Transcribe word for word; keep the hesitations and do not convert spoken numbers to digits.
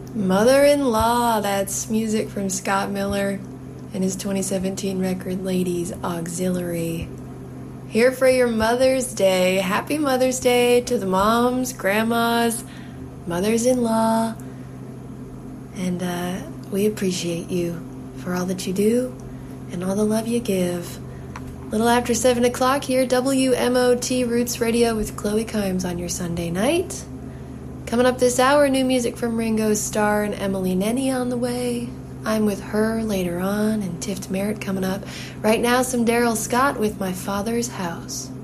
Mother-in-Law, that's music from Scott Miller and his twenty seventeen record Ladies Auxiliary. Here for your Mother's Day. Happy Mother's Day to the moms, grandmas, mothers-in-law. And uh, we appreciate you for all that you do and all the love you give. Little after seven o'clock here, W M O T Roots Radio with Chloe Kimes on your Sunday night. Coming up this hour, new music from Ringo Starr and Emily Nenny on the way. I'm with Her later on, and Tift Merritt coming up. Right now, some Daryl Scott with My Father's House.